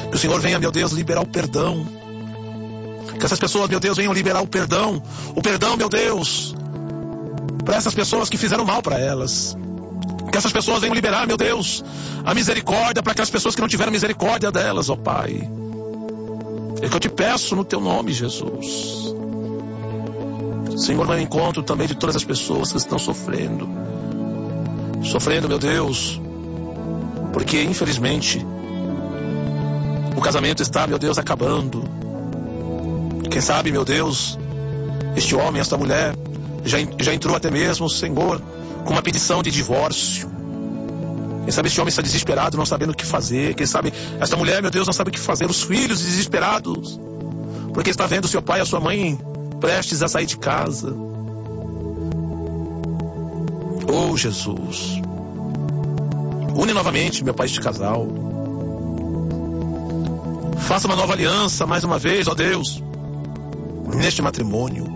Que o Senhor venha, meu Deus, liberar o perdão. Que essas pessoas, meu Deus, venham liberar o perdão, meu Deus, para essas pessoas que fizeram mal para elas. Que essas pessoas venham liberar, meu Deus, a misericórdia para aquelas pessoas que não tiveram misericórdia delas, ó Pai. É que eu te peço no teu nome, Jesus. Senhor, vai ao encontro também de todas as pessoas que estão sofrendo, meu Deus, porque infelizmente o casamento está, meu Deus, acabando. Quem sabe, meu Deus, este homem, esta mulher já entrou até mesmo, Senhor, com uma petição de divórcio. Quem sabe este homem está desesperado, não sabendo o que fazer. Quem sabe esta mulher, meu Deus, não sabe o que fazer. Os filhos desesperados, porque está vendo seu pai e a sua mãe prestes a sair de casa. Oh, Jesus, une novamente, meu Pai, este casal. Faça uma nova aliança mais uma vez, ó Deus, neste matrimônio.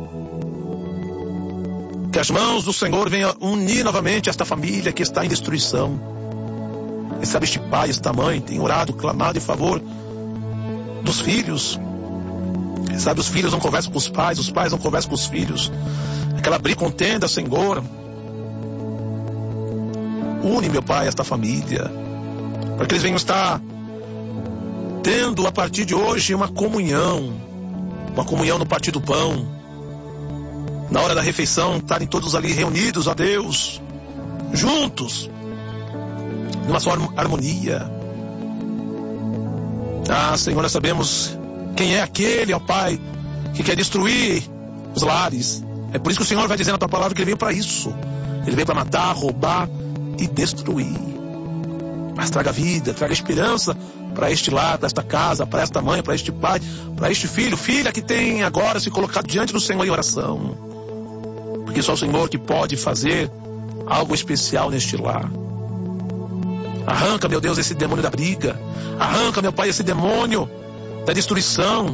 Que as mãos do Senhor venham unir novamente esta família que está em destruição. Quem sabe este pai, esta mãe tem orado, clamado em favor dos filhos. Quem sabe os filhos não conversam com os pais não conversam com os filhos. Aquela briga, contenda, Senhor. Une, meu Pai, esta família, para que eles venham estar tendo a partir de hoje uma comunhão no partir do pão, na hora da refeição, estarem todos ali reunidos, ó Deus, juntos, numa só harmonia. Ah, Senhor, nós sabemos quem é aquele, ó Pai, que quer destruir os lares. É por isso que o Senhor vai dizer na tua palavra que ele veio para isso. Ele veio para matar, roubar e destruir. Mas traga vida, traga esperança para este lar, para esta casa, para esta mãe, para este pai, para este filho, filha que tem agora se colocado diante do Senhor em oração. Porque só o Senhor que pode fazer algo especial neste lar. Arranca, meu Deus, esse demônio da briga. Arranca, meu Pai, esse demônio da destruição.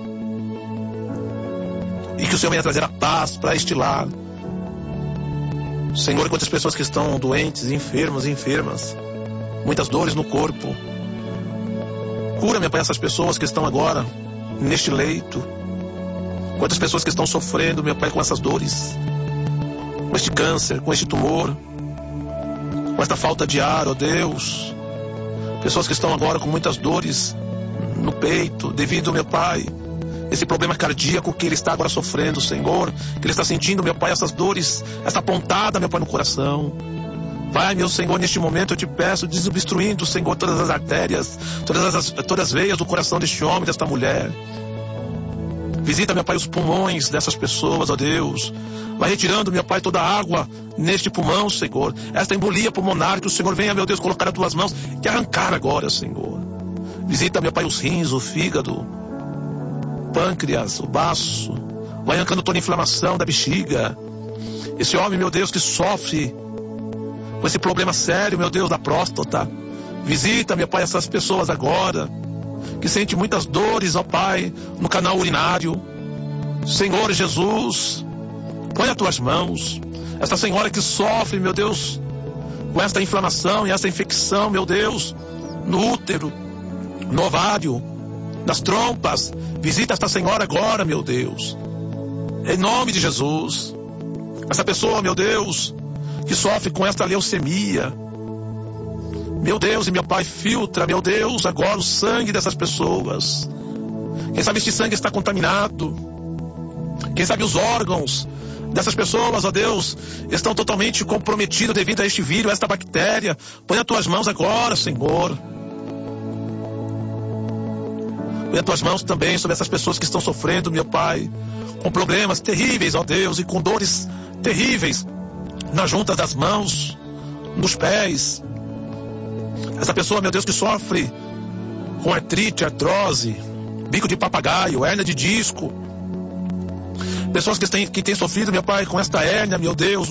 E que o Senhor venha trazer a paz para este lar. Senhor, quantas pessoas que estão doentes, enfermas, muitas dores no corpo. Cura, meu Pai, essas pessoas que estão agora neste leito. Quantas pessoas que estão sofrendo, meu Pai, com essas dores, com este câncer, com este tumor, com esta falta de ar, ó Deus. Pessoas que estão agora com muitas dores no peito, devido, meu Pai, esse problema cardíaco que ele está agora sofrendo, Senhor, que ele está sentindo, meu Pai, essas dores, essa pontada, meu Pai, no coração. Vai, meu Senhor, neste momento eu te peço, desobstruindo, Senhor, todas as artérias, todas as veias do coração deste homem, desta mulher. Visita, meu Pai, os pulmões dessas pessoas, ó Deus. Vai retirando, meu Pai, toda a água neste pulmão, Senhor. Esta embolia pulmonar que o Senhor venha, meu Deus, colocar nas tuas mãos e arrancar agora, Senhor. Visita, meu Pai, os rins, o fígado, pâncreas, o baço. Vai arrancando toda a inflamação da bexiga. Esse homem, meu Deus, que sofre com esse problema sério, meu Deus, da próstata. Visita, meu Pai, essas pessoas agora, que sente muitas dores, ó Pai, no canal urinário. Senhor Jesus, põe as tuas mãos. Essa senhora que sofre, meu Deus, com esta inflamação e essa infecção, meu Deus, no útero, no ovário, nas trompas. Visita esta senhora agora, meu Deus, em nome de Jesus. Essa pessoa, meu Deus, que sofre com esta leucemia, meu Deus e meu Pai, filtra, meu Deus, agora o sangue dessas pessoas. Quem sabe este sangue está contaminado. Quem sabe os órgãos dessas pessoas, ó Deus, estão totalmente comprometidos devido a este vírus, a esta bactéria. Põe as tuas mãos agora, Senhor. Põe as tuas mãos também sobre essas pessoas que estão sofrendo, meu Pai, com problemas terríveis, ó Deus, e com dores terríveis nas juntas das mãos, nos pés. Essa pessoa, meu Deus, que sofre com artrite, artrose, bico de papagaio, hérnia de disco. Pessoas que têm sofrido, meu Pai, com esta hérnia, meu Deus.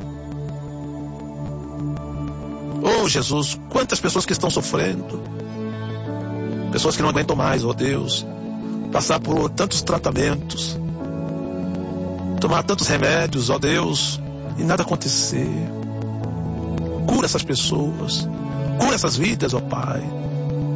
Oh, Jesus, quantas pessoas que estão sofrendo. Pessoas que não aguentam mais, oh Deus, passar por tantos tratamentos, tomar tantos remédios, ó Deus, e nada acontecer. Cura essas pessoas, cura essas vidas, ó Pai.